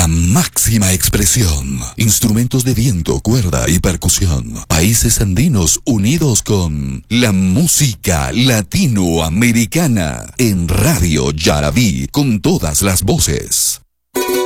La máxima expresión. Instrumentos de viento, cuerda y percusión. Países andinos unidos con la música latinoamericana. En Radio Yaraví, con todas las voces.